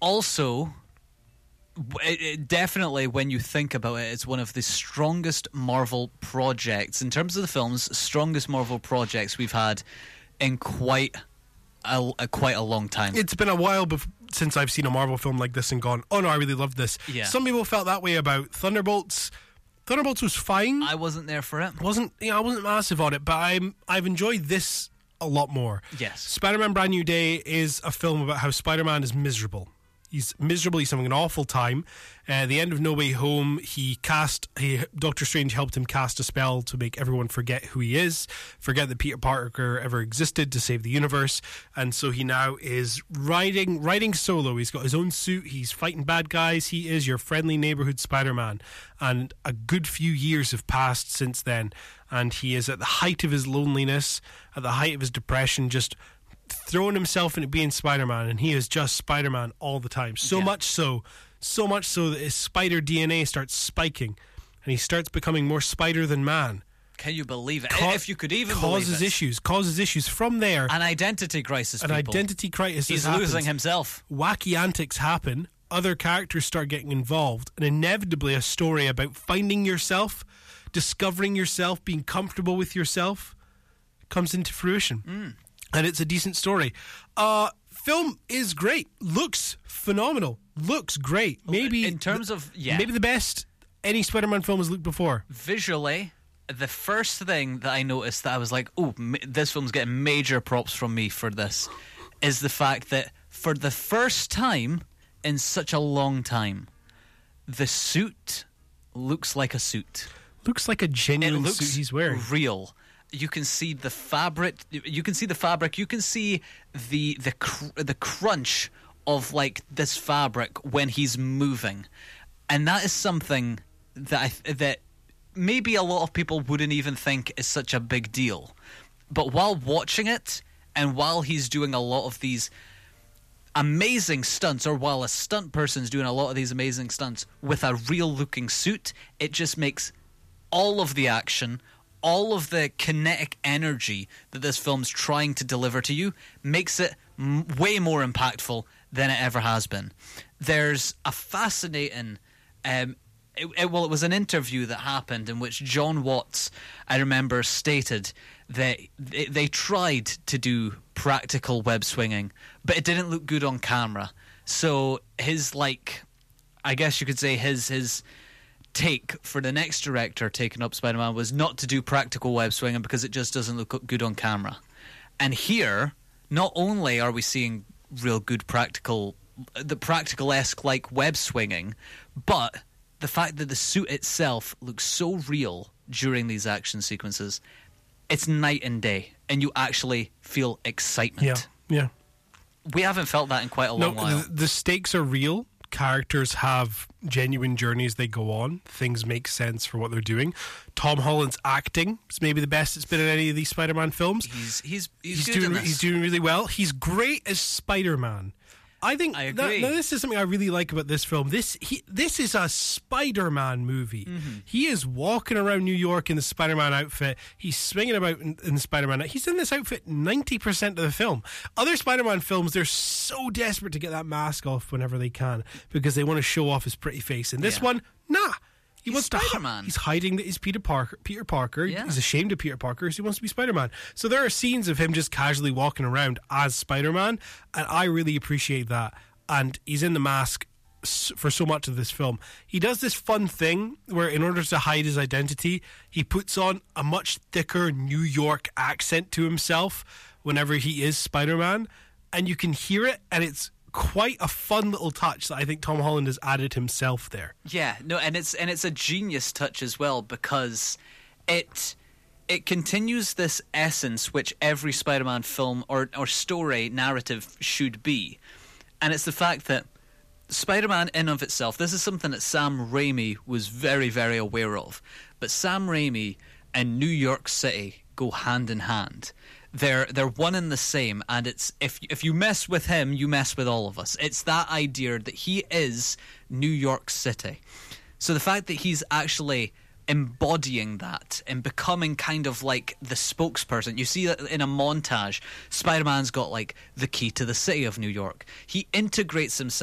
also, definitely, when you think about it, it's one of the strongest Marvel projects in terms of the films. Strongest Marvel projects we've had in quite a long time. It's been a while since I've seen a Marvel film like this and gone, oh no, I really loved this. Yeah. Some people felt that way about Thunderbolts. Thunderbolts was fine. I wasn't there for it. I wasn't massive on it, but I've enjoyed this a lot more. Yes. Spider-Man Brand New Day is a film about how Spider-Man is miserable. He's miserable. He's having an awful time. At the end of No Way Home, Doctor Strange helped him cast a spell to make everyone forget who he is, forget that Peter Parker ever existed to save the universe. And so he now is riding solo. He's got his own suit. He's fighting bad guys. He is your friendly neighborhood Spider-Man. And a good few years have passed since then. And he is at the height of his loneliness, at the height of his depression, just throwing himself into being Spider-Man, and he is just Spider-Man all the time. So much so that his spider DNA starts spiking, and he starts becoming more spider than man. Can you believe it? If you could even believe it. Causes issues from there. An identity crisis, He's losing himself. Wacky antics happen. Other characters start getting involved, and inevitably a story about finding yourself, discovering yourself, being comfortable with yourself comes into fruition. And it's a decent story. Film is great. Looks phenomenal. Looks great. Maybe in terms of maybe the best any Spider-Man film has looked before. Visually, the first thing that I noticed that I was like, oh, this film's getting major props from me for this, is the fact that for the first time in such a long time, the suit looks like a suit. Looks like a genuine suit he's wearing. Real. You can see the fabric. You can see the fabric. You can see the crunch of like this fabric when he's moving, and that is something that maybe a lot of people wouldn't even think is such a big deal. But while watching it, and while he's doing a lot of these amazing stunts, or while a stunt person's doing a lot of these amazing stunts with a real-looking suit, it just makes all of the action, all of the kinetic energy that this film's trying to deliver to you, makes it way more impactful than it ever has been. There's a fascinating... it was an interview that happened in which John Watts, I remember, stated that they tried to do practical web swinging, but it didn't look good on camera. So his, I guess you could say his take for the next director taking up Spider-Man was not to do practical web swinging because it just doesn't look good on camera. And here, not only are we seeing real good the practical-esque like web swinging, but the fact that the suit itself looks so real during these action sequences, it's night and day, and you actually feel excitement. Yeah. We haven't felt that in quite a long while. The stakes are real. Characters have genuine journeys they go on. Things make sense for what they're doing. Tom Holland's acting is maybe the best it's been in any of these Spider-Man films. He's good in this. He's doing really well. He's great as Spider-Man. I agree. Now this is something I really like about this film. This is a Spider-Man movie. Mm-hmm. He is walking around New York in the Spider-Man outfit. He's swinging about in the Spider-Man. He's in this outfit 90% of the film. Other Spider-Man films, they're so desperate to get that mask off whenever they can because they want to show off his pretty face. In this one, nah. He wants Spider-Man. He's hiding that he's Peter Parker. Yeah. He's ashamed of Peter Parker, so he wants to be Spider-Man. So there are scenes of him just casually walking around as Spider-Man, and I really appreciate that. And he's in the mask for so much of this film. He does this fun thing where in order to hide his identity, he puts on a much thicker New York accent to himself whenever he is Spider-Man, and you can hear it, and it's quite a fun little touch that I think Tom Holland has added himself there. Yeah, no, and it's a genius touch as well because it continues this essence which every Spider-Man film or story narrative should be, and it's the fact that Spider-Man in of itself, this is something that Sam Raimi was very, very aware of, but Sam Raimi and New York City go hand in hand. They're one and the same, and it's if you mess with him, you mess with all of us. It's that idea that he is New York City. So the fact that he's actually embodying that and becoming kind of like the spokesperson. You see that in a montage, Spider-Man's got like the key to the city of New York. He integrates himself